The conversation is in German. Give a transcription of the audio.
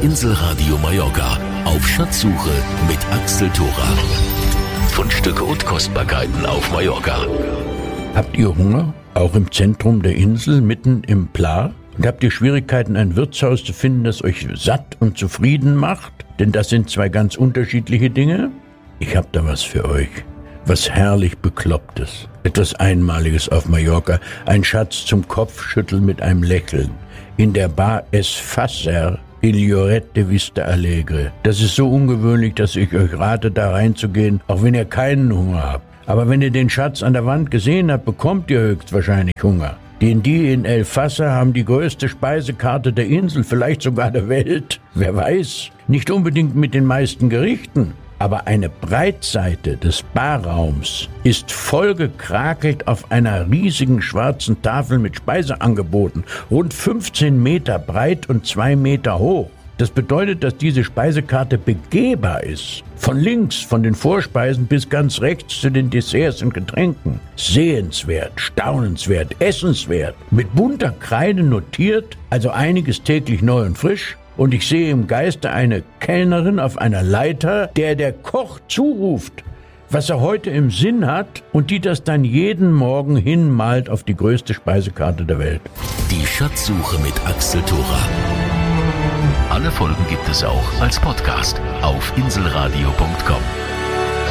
Inselradio Mallorca auf Schatzsuche mit Axel Thora. Fundstücke und Kostbarkeiten auf Mallorca. Habt ihr Hunger? Auch im Zentrum der Insel, mitten im Pla? Und habt ihr Schwierigkeiten, ein Wirtshaus zu finden, das euch satt und zufrieden macht? Denn das sind zwei ganz unterschiedliche Dinge. Ich hab da was für euch. Was herrlich Beklopptes. Etwas Einmaliges auf Mallorca. Ein Schatz zum Kopfschütteln mit einem Lächeln. In der Bar Es Fasser, Il Lloret de Vista Alegre. Das ist so ungewöhnlich, dass ich euch rate, da reinzugehen, auch wenn ihr keinen Hunger habt. Aber wenn ihr den Schatz an der Wand gesehen habt, bekommt ihr höchstwahrscheinlich Hunger. Denn die in El Fasser haben die größte Speisekarte der Insel, vielleicht sogar der Welt. Wer weiß, nicht unbedingt mit den meisten Gerichten. Aber eine Breitseite des Barraums ist vollgekrakelt auf einer riesigen schwarzen Tafel mit Speiseangeboten, rund 15 Meter breit und 2 Meter hoch. Das bedeutet, dass diese Speisekarte begehbar ist. Von links, von den Vorspeisen bis ganz rechts zu den Desserts und Getränken. Sehenswert, staunenswert, essenswert. Mit bunter Kreide notiert, also einiges täglich neu und frisch. Und ich sehe im Geiste eine Kellnerin auf einer Leiter, der Koch zuruft, was er heute im Sinn hat und die das dann jeden Morgen hinmalt auf die größte Speisekarte der Welt. Die Schatzsuche mit Axel Thora. Alle Folgen gibt es auch als Podcast auf inselradio.com.